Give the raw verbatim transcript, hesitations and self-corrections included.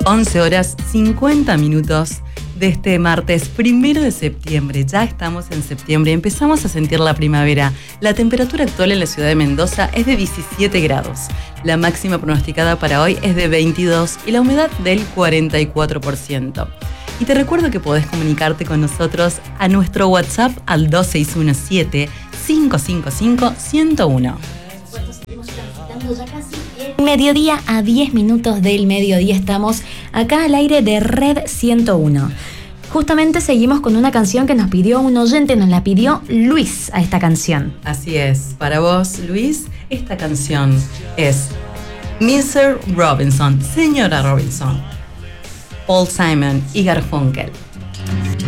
once horas cincuenta minutos de este martes primero de septiembre. Ya estamos en septiembre, empezamos a sentir la primavera. La temperatura actual en la ciudad de Mendoza es de diecisiete grados. La máxima pronosticada para hoy es de veintidós y la humedad del cuarenta y cuatro por ciento. Y te recuerdo que podés comunicarte con nosotros a nuestro WhatsApp al dos seis uno siete, cinco cinco cinco, uno cero uno. Ya casi el mediodía, a diez minutos del mediodía estamos acá al aire de Red ciento uno. Justamente seguimos con una canción que nos pidió un oyente, nos la pidió Luis a esta canción. Así es, para vos, Luis, esta canción es mister Robinson, señora Robinson, Paul Simon y Garfunkel.